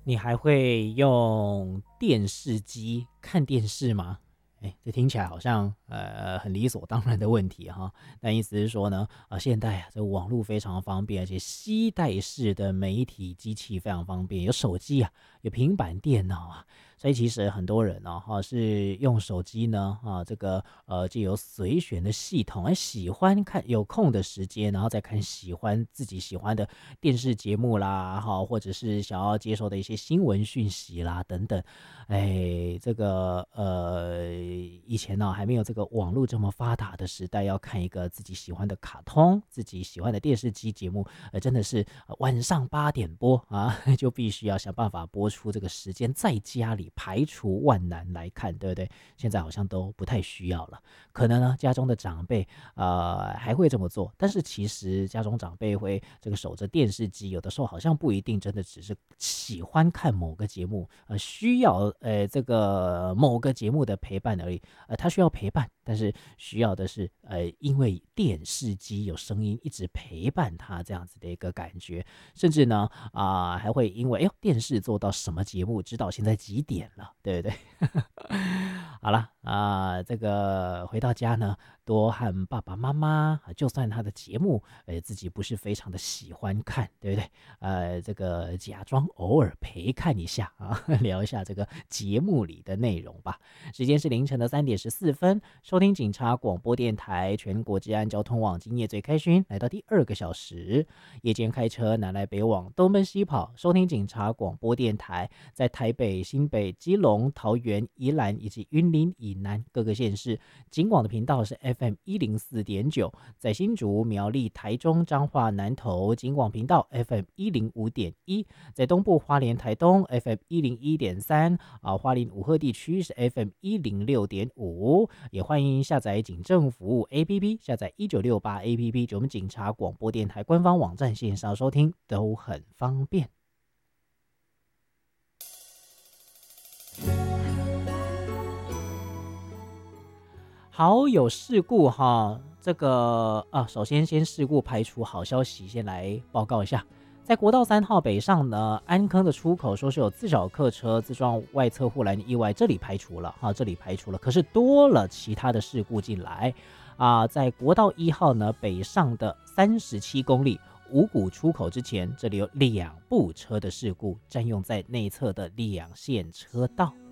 你还会用电视机看电视吗？哎，这听起来好像很理所当然的问题哈。但意思是说呢，现代啊，这个网络非常方便，而且携带式的媒体机器非常方便，有手机啊，有平板电脑啊，所以其实很多人呢，是用手机呢，这个就有随选的系统，喜欢看有空的时间，然后再看自己喜欢的电视节目啦，或者是想要接受的一些新闻讯息啦等等。哎，这个以前呢，还没有这个网络这么发达的时代，要看一个自己喜欢的卡通、自己喜欢的电视机节目，真的是晚上8点播啊，就必须要想办法播出这个时间，在家里排除万难来看，对不对？现在好像都不太需要了，可能呢，家中的长辈还会这么做，但是其实家中长辈会这个守着电视机，有的时候好像不一定真的只是喜欢看某个节目，需要这个某个节目的陪伴而已，他需要陪伴，但是需要的是因为电视机有声音一直陪伴他这样子的一个感觉，甚至呢还会因为电视做到什么节目，知道现在几点了，对不对？好了这个回到家呢，多和爸爸妈妈，就算他的节目，自己不是非常的喜欢看，对不对？这个假装偶尔陪看一下啊，聊一下这个节目里的内容吧。时间是凌晨的3:14，收听警察广播电台全国治安交通网，今夜最开勋，来到第2个小时。夜间开车南来北往，东奔西跑，收听警察广播电台，在台北、新北、基隆、桃园、宜兰以及云林以南各个县市，警广的频道是 FM104.9，在新竹、苗栗、台中、彰化、南投警广频道 FM105.1，在东部花莲、台东 FM101.3，花莲武鹤地区是 FM106.5，也欢迎下载警政服务 APP， 下载1968 APP， 就我们警察广播电台官方网站线上收听都很方便。好，有事故哈，这个首先事故排除，好消息先来报告一下。在国道3号北上呢，安坑的出口说是有自小客车自撞外侧护栏意外，这里排除了哈，这里排除了，可是多了其他的事故进来在国道1号呢北上的37公里五股出口之前，这里有2部车的事故，占用在内侧的2线车道。